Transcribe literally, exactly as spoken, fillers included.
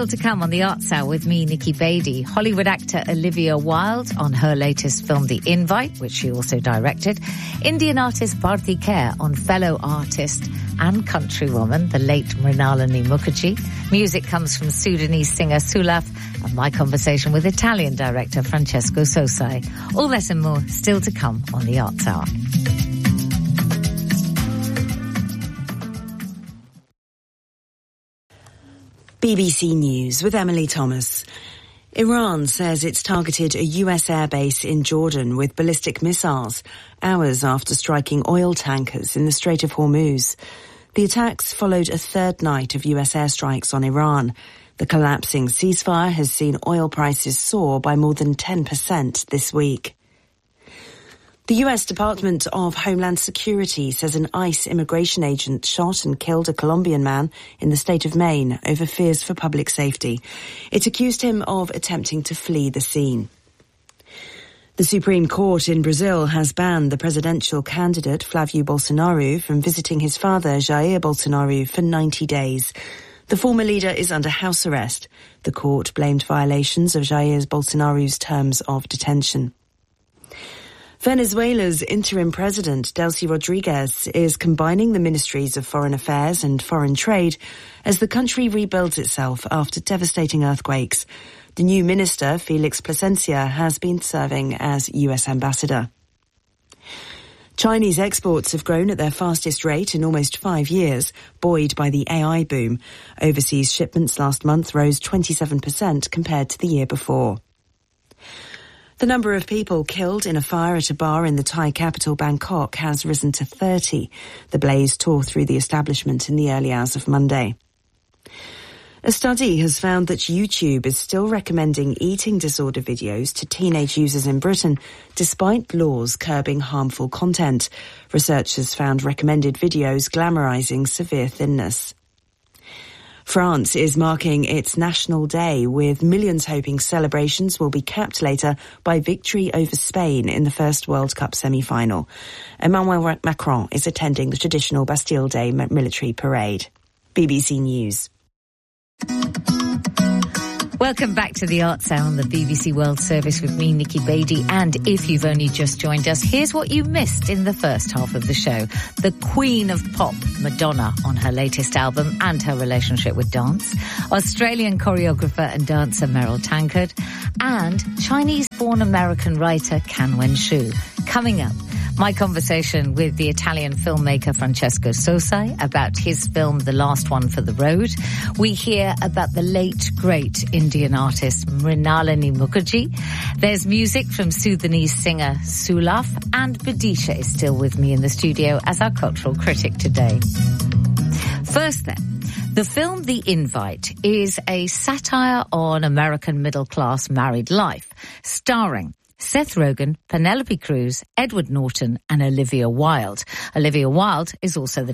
Still to come on the Arts Hour with me, Nikki Beatty. Hollywood actor Olivia Wilde on her latest film, The Invite, which she also directed. Indian artist Bharti Kher on fellow artist and countrywoman, the late Mrinalini Mukherjee. Music comes from Sudanese singer Sulaf, and my conversation with Italian director Francesco Sosai. All that and more still to come on the Arts Hour. B B C News with Emily Thomas. Iran says it's targeted a U S airbase in Jordan with ballistic missiles, hours after striking oil tankers in the Strait of Hormuz. The attacks followed a third night of U S airstrikes on Iran. The collapsing ceasefire has seen oil prices soar by more than ten percent this week. The U S Department of Homeland Security says an ICE immigration agent shot and killed a Colombian man in the state of Maine over fears for public safety. It accused him of attempting to flee the scene. The Supreme Court in Brazil has banned the presidential candidate Flávio Bolsonaro from visiting his father Jair Bolsonaro for ninety days. The former leader is under house arrest. The court blamed violations of Jair Bolsonaro's terms of detention. Venezuela's interim president, Delcy Rodriguez, is combining the ministries of foreign affairs and foreign trade as the country rebuilds itself after devastating earthquakes. The new minister, Felix Plasencia, has been serving as U S ambassador. Chinese exports have grown at their fastest rate in almost five years, buoyed by the A I boom. Overseas shipments last month rose twenty-seven percent compared to the year before. The number of people killed in a fire at a bar in the Thai capital Bangkok has risen to thirty. The blaze tore through the establishment in the early hours of Monday. A study has found that YouTube is still recommending eating disorder videos to teenage users in Britain, despite laws curbing harmful content. Researchers found recommended videos glamorizing severe thinness. France is marking its National Day, with millions hoping celebrations will be capped later by victory over Spain in the first World Cup semi-final. Emmanuel Macron is attending the traditional Bastille Day military parade. B B C News. Welcome back to the Arts Hour on the B B C World Service with me, Nikki Beatty. And if you've only just joined us, here's what you missed in the first half of the show. The Queen of Pop, Madonna, on her latest album and her relationship with dance. Australian choreographer and dancer Meryl Tankard. And Chinese-born American writer Kan Wen-shu. Coming up, my conversation with the Italian filmmaker Francesco Sosai about his film The Last One for the Road. We hear about the late, great Indian artist Mrinalini Mukherjee. There's music from Sudanese singer Sulaf, and Vidisha is still with me in the studio as our cultural critic today. First then, the film The Invite is a satire on American middle-class married life, starring Seth Rogen, Penelope Cruz, Edward Norton and Olivia Wilde. Olivia Wilde is also the